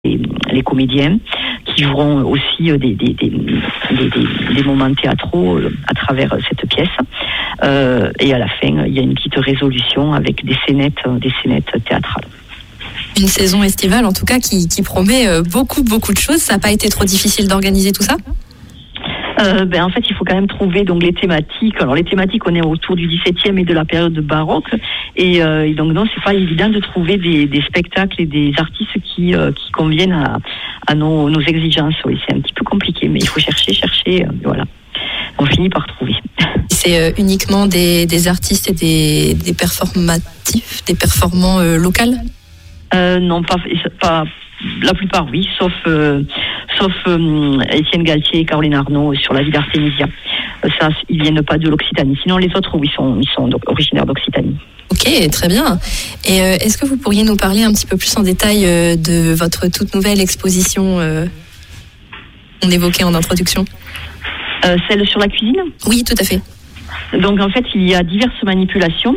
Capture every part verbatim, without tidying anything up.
les, les comédiens qui joueront aussi des, des, des, des, des, des moments théâtraux à travers cette pièce. Euh, et à la fin, il y a une petite résolution avec des scénettes, des scénettes théâtrales. Une saison estivale, en tout cas, qui, qui promet beaucoup, beaucoup de choses. Ça n'a pas été trop difficile d'organiser tout ça ? Euh, ben, en fait, il faut quand même trouver donc les thématiques. Alors, les thématiques, on est autour du dix-septième et de la période baroque. Et, euh, et donc, non, c'est pas évident de trouver des, des spectacles et des artistes qui, euh, qui conviennent à, à nos, nos exigences. Oui, c'est un petit peu compliqué, mais il faut chercher, chercher. Euh, voilà. On finit par trouver. C'est euh, uniquement des, des artistes et des, des performatifs, des performants euh, locaux ? euh, Non, pas, pas. La plupart, oui, sauf euh, sauf euh, Étienne Galtier et Caroline Arnaud sur la vie d'Artémisia. Ça, ils viennent pas de l'Occitanie. Sinon, les autres, oui, ils sont, ils sont originaires d'Occitanie. Ok, très bien. Et euh, est-ce que vous pourriez nous parler un petit peu plus en détail euh, de votre toute nouvelle exposition euh, qu'on évoquait en introduction ? euh, Celle sur la cuisine ? Oui, tout à fait. Donc, en fait, il y a diverses manipulations.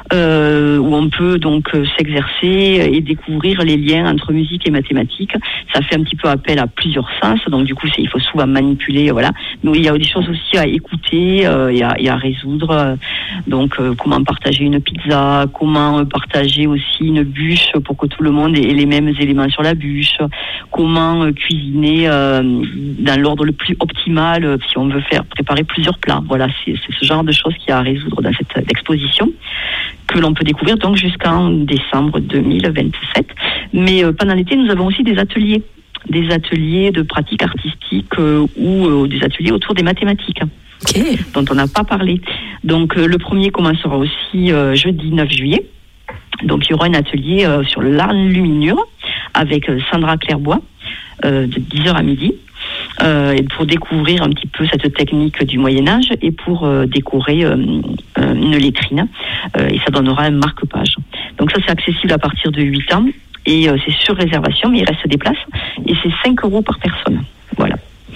Euh, où on peut donc euh, s'exercer et découvrir les liens entre musique et mathématiques. Ça fait un petit peu appel à plusieurs sens, donc du coup c'est, il faut souvent manipuler, voilà. Mais il y a des choses aussi à écouter euh, et, à, et à résoudre. Donc euh, comment partager une pizza, comment partager aussi une bûche pour que tout le monde ait les mêmes éléments sur la bûche, comment euh, cuisiner euh, dans l'ordre le plus optimal euh, si on veut faire préparer plusieurs plats. Voilà, c'est, c'est ce genre de choses qu'il y a à résoudre dans cette exposition, que l'on peut découvrir donc jusqu'en décembre deux mille vingt-sept. Mais euh, pendant l'été, nous avons aussi des ateliers, des ateliers de pratique artistique euh, ou euh, des ateliers autour des mathématiques, okay, dont on n'a pas parlé. Donc euh, le premier commencera aussi euh, jeudi neuf juillet. Donc il y aura un atelier euh, sur l'enluminure avec euh, Sandra Clairbois euh, de dix heures à midi. Euh, et pour découvrir un petit peu cette technique du Moyen-Âge et pour euh, décorer euh, euh, une lettrine. Euh, et ça donnera un marque-page. Donc ça, c'est accessible à partir de huit ans et euh, c'est sur réservation, mais il reste des places et c'est cinq euros par personne. Voilà.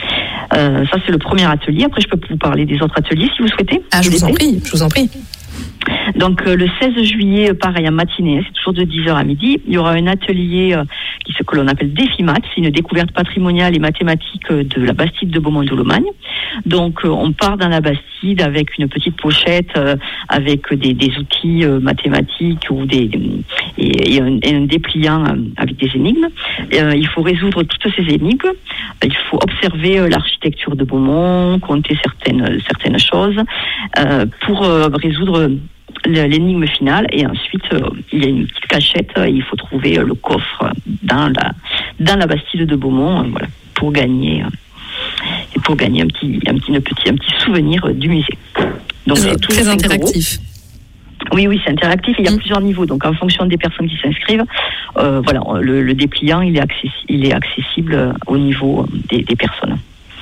Euh, ça, c'est le premier atelier. Après, je peux vous parler des autres ateliers si vous souhaitez. Ah, je vous en prie, je vous en prie. Donc euh, le seize juillet, pareil, en matinée, c'est toujours de dix heures à midi, il y aura un atelier euh, qui ce que l'on appelle Défi Maths, c'est une découverte patrimoniale et mathématique de la Bastide de Beaumont-de-Lomagne. Donc euh, on part dans la Bastide avec une petite pochette, euh, avec des, des outils euh, mathématiques ou des, et, et, un, et un dépliant euh, avec des énigmes. Euh, il faut résoudre toutes ces énigmes, il faut observer euh, l'architecture de Beaumont, compter certaines, certaines choses euh, pour euh, résoudre l'énigme finale, et ensuite euh, il y a une petite cachette, euh, il faut trouver euh, le coffre dans la dans la Bastide de Beaumont, euh, voilà, pour gagner euh, et pour gagner un petit un petit un petit un petit souvenir euh, du musée. Donc c'est très interactif. Oui, oui, c'est interactif et il y a mmh. plusieurs niveaux. Donc, en fonction des personnes qui s'inscrivent, euh, voilà, le, le dépliant, il est accessible, il est accessible au niveau des, des personnes.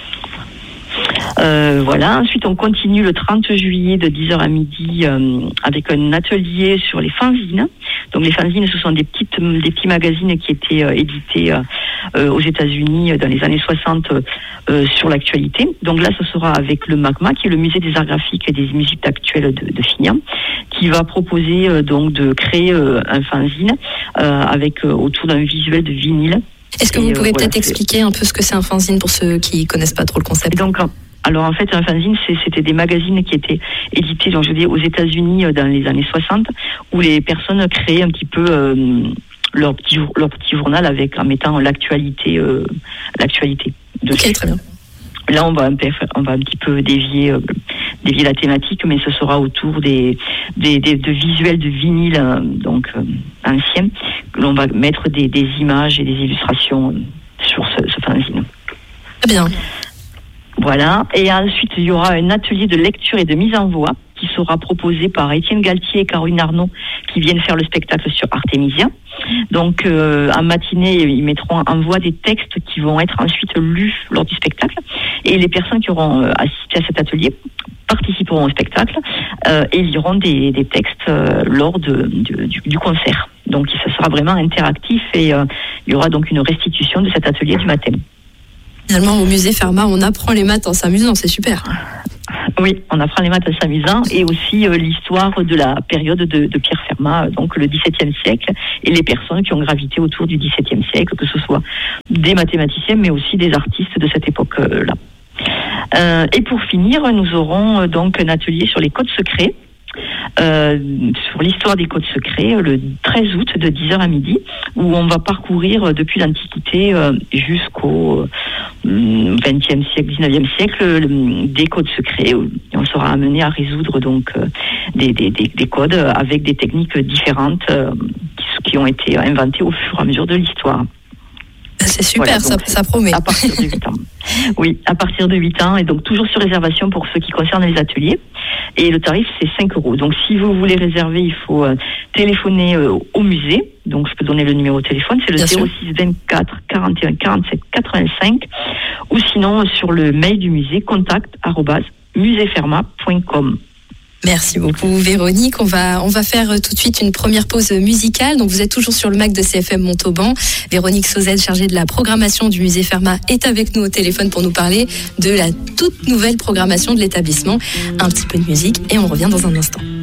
Euh, voilà. Ensuite, on continue le trente juillet de dix heures à midi euh, avec un atelier sur les fanzines. Donc, les fanzines, ce sont des petites, des petits magazines qui étaient euh, édités euh, aux États-Unis dans les années soixante euh, sur l'actualité. Donc là, ce sera avec le MACMA, qui est le musée des arts graphiques et des musiques actuelles de, de Fignan, qui va proposer euh, donc de créer euh, un fanzine euh, avec euh, autour d'un visuel de vinyle. Est-ce que vous et, pouvez euh, peut-être voilà, expliquer un peu ce que c'est un fanzine pour ceux qui connaissent pas trop le concept? Et donc, alors en fait, un fanzine, c'est, c'était des magazines qui étaient édités, donc je dis, aux États-Unis dans les années soixante, où les personnes créaient un petit peu euh, leur petit leur petit journal avec en mettant l'actualité euh, l'actualité dessus. Ok, très bien. Là, on va un peu, on va un petit peu dévier euh, dévier la thématique, mais ce sera autour des des, des de visuels de vinyle euh, donc euh, anciens. L'on va mettre des, des images et des illustrations euh, sur ce, ce fanzine. Très bien. Voilà. Et ensuite, il y aura un atelier de lecture et de mise en voix qui sera proposé par Étienne Galtier et Caroline Arnaud, qui viennent faire le spectacle sur Artémisia. Donc, euh, en matinée, ils mettront en voix des textes qui vont être ensuite lus lors du spectacle. Et les personnes qui auront euh, assisté à cet atelier participeront au spectacle euh, et liront des, des textes euh, lors de, de, du, du concert. Donc, ça sera vraiment interactif et euh, il y aura donc une restitution de cet atelier du matin. Finalement, au musée Fermat, on apprend les maths en s'amusant, c'est super. Oui, on apprend les maths en s'amusant et aussi euh, l'histoire de la période de, de Pierre Fermat, donc le dix-septième siècle, et les personnes qui ont gravité autour du dix-septième siècle, que ce soit des mathématiciens, mais aussi des artistes de cette époque-là. Euh, et pour finir, nous aurons euh, donc un atelier sur les codes secrets. Euh, sur l'histoire des codes secrets le treize août de dix heures à midi, où on va parcourir depuis l'Antiquité euh, jusqu'au vingtième siècle, dix-neuvième siècle, euh, des codes secrets. Où on sera amené à résoudre donc euh, des, des, des, des codes avec des techniques différentes euh, qui, qui ont été inventées au fur et à mesure de l'histoire. C'est super, voilà, donc, ça, ça promet. À partir de huit ans. Oui, à partir de huit ans, et donc toujours sur réservation pour ce qui concerne les ateliers. Et le tarif, c'est cinq euros. Donc si vous voulez réserver, il faut euh, téléphoner euh, au musée. Donc je peux donner le numéro de téléphone, c'est le Bien zéro six vingt-quatre quarante et un quarante-sept quatre-vingt-cinq. Ou sinon sur le mail du musée, contact arobase musée fermat point com. Merci beaucoup Véronique. On va, on va faire tout de suite une première pause musicale. Donc vous êtes toujours sur le Mac de C F M Montauban. Véronique Sauzet, chargée de la programmation du musée Fermat, est avec nous au téléphone pour nous parler de la toute nouvelle programmation de l'établissement. Un petit peu de musique et on revient dans un instant.